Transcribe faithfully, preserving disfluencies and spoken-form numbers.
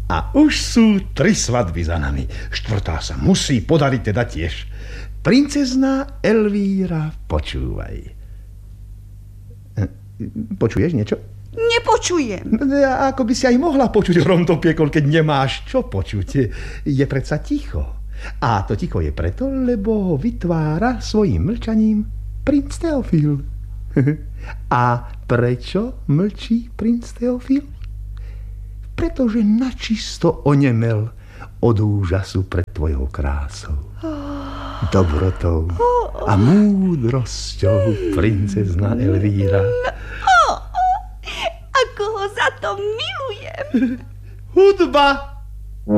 A už sú tri svadby za nami. Štvrtá sa musí podariť teda tiež. Princezná Elvíra, počúvaj. Počuješ niečo? Nepočujem. Ako by si aj mohla počuť, hrom to piekol, keď nemáš čo počuť. Je predsa ticho. A to ticho je preto, lebo ho vytvára svojím mlčaním princ Teofil. A prečo mlčí princ Teofil? Pretože načisto onemel od úžasu pred tvojou krásou, dobrotou a múdrosťou, princezná Elvíra. Ako ho za to milujem. Hudba!